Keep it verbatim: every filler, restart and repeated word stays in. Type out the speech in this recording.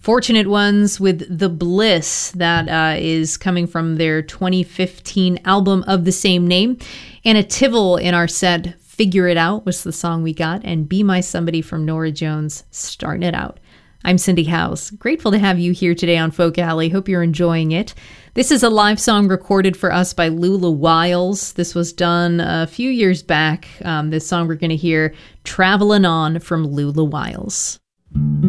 Fortunate Ones with The Bliss, that uh, is coming from their twenty fifteen album of the same name. Anna Tivel in our set, Figure It Out was the song we got, and Be My Somebody from Norah Jones, Starting It Out. I'm Cindy House. Grateful to have you here today on Folk Alley. Hope you're enjoying it. This is a live song recorded for us by Lula Wiles. This was done a few years back. Um, this song we're going to hear, Travelin' On, from Lula Wiles.